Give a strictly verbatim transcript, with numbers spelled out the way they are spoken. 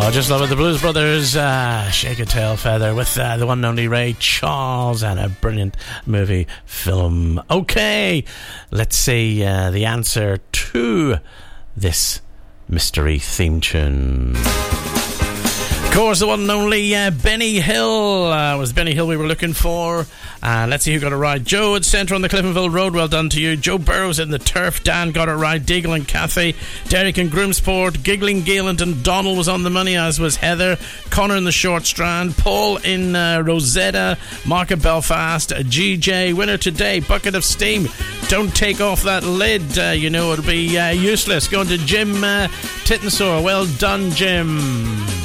Oh, just love it. The Blues Brothers, uh, Shake a Tail Feather with uh, the one and only Ray Charles, and a brilliant movie film. Okay, let's see uh, the answer to this mystery theme tune. Of course, the one and only uh, Benny Hill. Uh, was Benny Hill we were looking for. Uh, let's see who got it right. Joe at Centre on the Cliftonville Road, well done to you. Joe Burrows in the Turf, Dan got it right. Deagle and Cathy, Derek in Grimsport, Giggling Galen and Donald was on the money, as was Heather. Connor in the Short Strand, Paul in uh, Rosetta, Mark at Belfast, G J, winner today, Bucket of Steam. Don't take off that lid, uh, you know it'll be uh, useless. Going to Jim uh, Tittensore, well done Jim.